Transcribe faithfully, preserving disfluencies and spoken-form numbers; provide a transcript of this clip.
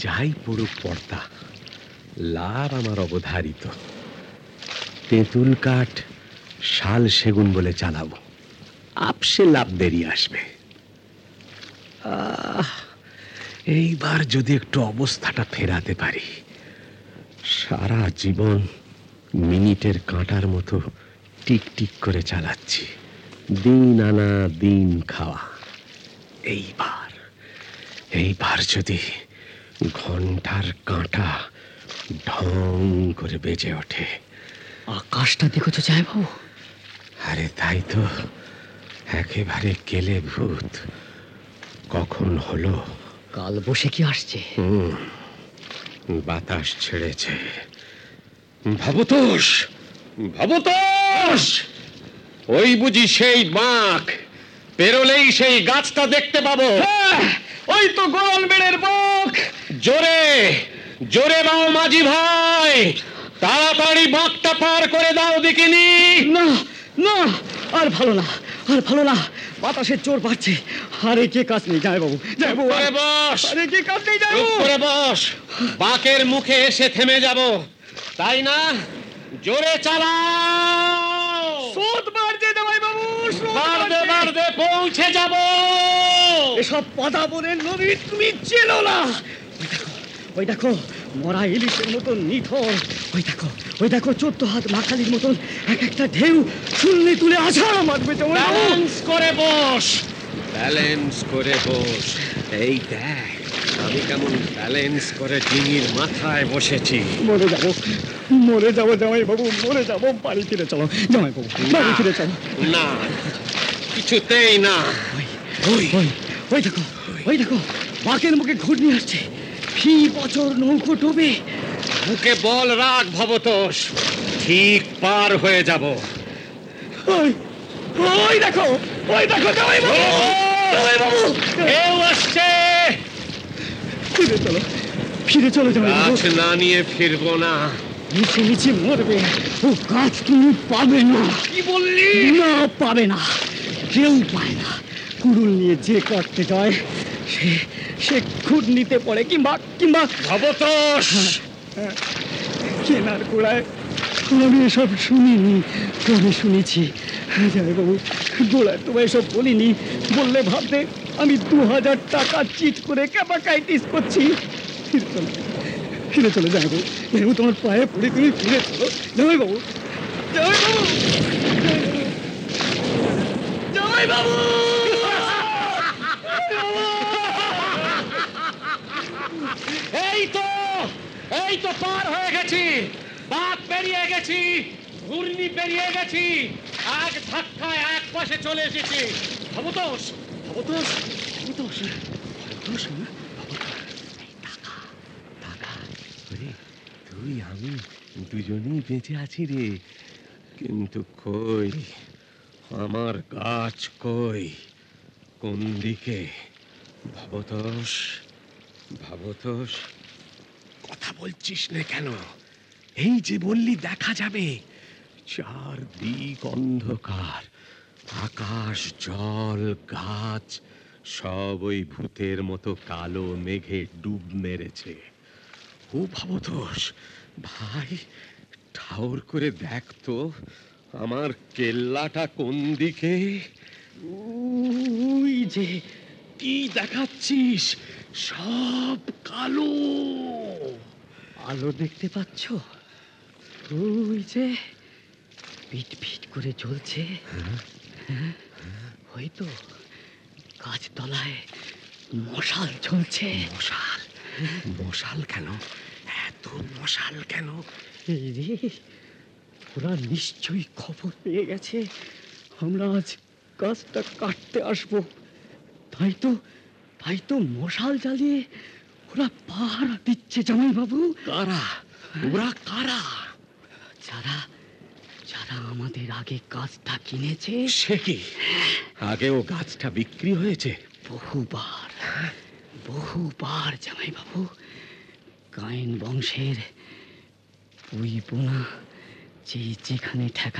যাই পড়ুক পর্দা, লাভ আমার অবধারিত। তেঁতুল কাঠ শাল সেগুন বলে চালাবো, আপসে লাভ বেরিয়ে আসবে। আহ, এইবার যদি একটু অবস্থাটা ফেরাতে পারি। সারা জীবন মিনিটের কাঁটার মতো টিক টিক করে চালাচ্ছি, দিন আনা দিন খাওয়া। এইবার এইবার যদি ঘন্টার কাঁটা ঢং করে বেজে ওঠে। আকাশটা দেখেছো জয় বাবু? আরে তাই তো, একেবারে কেলে ভূত। কখন হলো? কাল বসে কি আসছে? হুম, বাতাস ছেড়েছে। ভবতোষ, ভবতোষ, ওই বুঝি সেই বাঁক, পেরোলেই সেই গাছটা দেখতে পাবো। ওই তো গোয়াল বেড়ের বাঁক। জোরে জোরে দাও মাঝি ভাই, তাড়াতাড়ি বাঁকটা পার করে দাও দেখিনি। না না, আর ভালো না, আর ভালো না, বাতাসের জোর বাড়ছে। আরে কে কাজ নেই জয় বাবু, জয় বাবু। আরে বস, আরে কে কাজ নেই জয় বাবু। করে বস, বাঁকের মুখে এসে থেমে যাব, তাই না? জোরে চালাও। স্রোত বাড়ছে জামাই বাবু, বাড়বে বাড়বে পৌঁছে যাব। এসব পাতা বনের নদী তুমি চেনো না। ওই দেখো, ওই দেখো মরা ইলিশের মতন নিথর। ওই দেখো, ওই দেখো চোদ্দ হাত মাখালির মতন এক একটা ঢেউ শূন্যে তুলে আছাড় মারবে। ব্যালেন্স করে বস, ব্যালেন্স করে বস। এই দেখ আমি কেমন ব্যালেন্স করে ডিঙির মাথায় বসেছি। মরে যাবো, মরে যাবো জামাই বাবু, মরে যাবো। বাড়ি ফিরে চলো জামাই বাবু, বাড়ি ফিরে চলো। না, কিছুতেই না। ওই ওই ওই দেখো, ওই দেখো বাঁকের মুখে ঘূর্ণি আসছে। ফি বছর নৌকো ডোবে। মুখে বল রাখ ভবতোষ, ঠিক পার হয়ে যাব। ওই ওই দেখো, ওই দেখো জামাই বাবু, জামাই বাবু কেউ আসছে। ফিরে চলো, ফিরে চলো জামাই বাবু। গাছ না নিয়ে ফিরবো না। নিচে নিচে মরবে, ও গাছ তুমি পাবে না। কি বললি? না, পাবে না, কেউ পায় না। কুড়ুল নিয়ে যে কাটতে যায় সে সে খুঁট নিতে পড়ে, কিংবা কিংবা ভবতোষ, কেনার গোড়ায়। আমি এসব শুনিনি, তবে শুনেছি জামাই বাবু, গোড়ায় তোমায় এসব বলিনি। বললে ভাবতে আমি দু হাজার টাকা চিট করে ক্যাপাকাইটিস করছি। ফিরে চলো, ফিরে চলো জামাই বাবু, জামাই বাবু তোমার পায়ে পড়ে তুমি ফিরে চলো জামাই বাবু, জামাই বাবু, জামাই বাবু। এই তো এই তো পার হয়ে গেছি, বাঁক পেরিয়ে গেছি, ঘূর্ণি পেরিয়ে গেছি, এক ধাক্কায় এক পাশে চলে এসেছি। ভবতোষ, ভবতোষ, ভবতোষ, ভবতোষ, তুই আমি দুজনেই বেঁচে আছি রে। কিন্তু কই আমার গাছ, কই, কোন দিকে? ভবতোষ, ভবতোষ, কথা বলছিস না কেন? এই যে বললি দেখা যাবে। চারদিক অন্ধকার, আকাশ, জল, গাছ সব ওই ভূতের মতো কালো মেঘে ডুব মেরেছে। ও ভবতোষ ভাই, ঠাউর করে দেখ তো আমার কেল্লাটা কোন দিকে। ওই যে কি দেখাচ্ছিস? সব কালো। আলো দেখতে পাচ্ছ? ওই যে পিট পিট করে জ্বলছে। হয়তো গাছতলায় মশাল ঝুলছে। মশাল? মশাল কেন? এত মশাল কেন? এই রে, ওরা নিশ্চয়ই খবর পেয়ে গেছে আমরা আজ গাছটা কাটতে আসবো। তাই তো তাই তো মশাল জ্বালিয়ে ওরা পাহারা দিচ্ছে জামাই বাবু। কারা ওরা? কারা? যারা যারা আমাদের আগে গাছটা কিনেছে। সে কি, আগেও গাছটা বিক্রি হয়েছে? বহুবার, বহুবার জামাই বাবু। কায়েন বংশের ওই বোনা যে যেখানে ঠেকা